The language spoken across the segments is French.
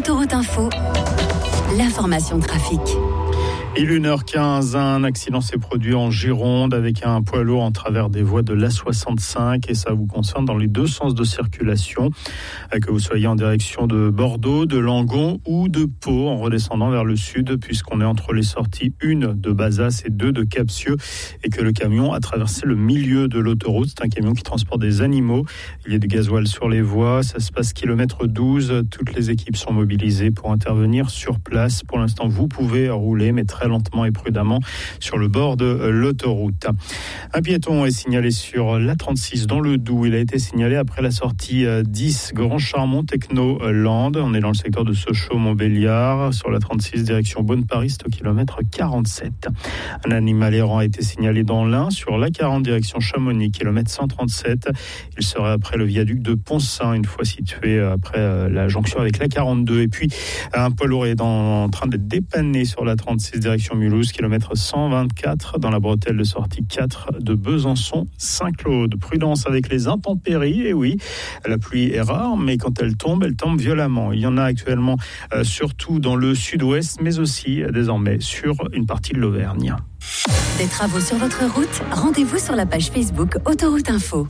Autoroute Info, l'information trafic. Il est 1h15, un accident s'est produit en Gironde avec un poids lourd en travers des voies de l'A65 et ça vous concerne dans les deux sens de circulation, que vous soyez en direction de Bordeaux, de Langon ou de Pau en redescendant vers le sud puisqu'on est entre les sorties 1 de Bazas et 2 de Capsieux et que le camion a traversé le milieu de l'autoroute. C'est un camion qui transporte des animaux. Il y a du gasoil sur les voies. Ça se passe kilomètre 12. Toutes les équipes sont mobilisées pour intervenir sur place. Pour l'instant, vous pouvez rouler, mais très lentement et prudemment sur le bord de l'autoroute. Un piéton est signalé sur l'A36 dans le Doubs. Il a été signalé après la sortie 10 Grand Charmont Technoland. On est dans le secteur de Sochaux-Montbéliard sur l'A36 direction Beaune-Paris au kilomètre 47. Un animal errant a été signalé dans l'Ain sur l'A40 direction Chamonix, kilomètre 137. Il serait après le viaduc de Pont-Saint, une fois situé après la jonction avec l'A42. Et puis un poids lourd est en train d'être dépanné sur l'A36 direction Mulhouse, kilomètre 124 dans la bretelle de sortie 4 de Besançon-Saint-Claude. Prudence avec les intempéries, et oui, la pluie est rare, mais quand elle tombe violemment. Il y en a actuellement surtout dans le sud-ouest, mais aussi désormais sur une partie de l'Auvergne. Des travaux sur votre route, rendez-vous sur la page Facebook Autoroute Info.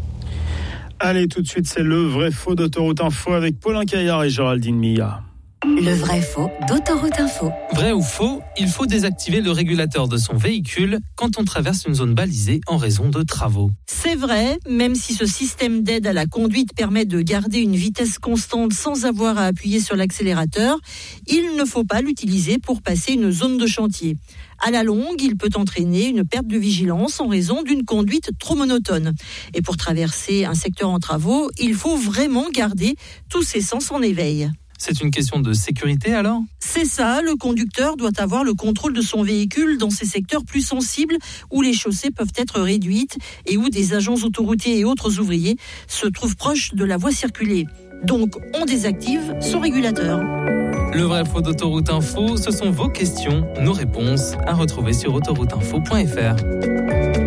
Allez, tout de suite, c'est le vrai faux d'Autoroute Info avec Paulin Caillard et Géraldine Milla. Le vrai faux d'Autoroute Info. Vrai ou faux, il faut désactiver le régulateur de son véhicule quand on traverse une zone balisée en raison de travaux. C'est vrai, même si ce système d'aide à la conduite permet de garder une vitesse constante sans avoir à appuyer sur l'accélérateur, il ne faut pas l'utiliser pour passer une zone de chantier. À la longue, il peut entraîner une perte de vigilance en raison d'une conduite trop monotone. Et pour traverser un secteur en travaux, il faut vraiment garder tous ses sens en éveil. C'est une question de sécurité alors ? C'est ça, le conducteur doit avoir le contrôle de son véhicule dans ces secteurs plus sensibles où les chaussées peuvent être réduites et où des agents autoroutiers et autres ouvriers se trouvent proches de la voie circulée. Donc, on désactive son régulateur. Le vrai faux d'Autoroute Info, ce sont vos questions, nos réponses à retrouver sur autorouteinfo.fr.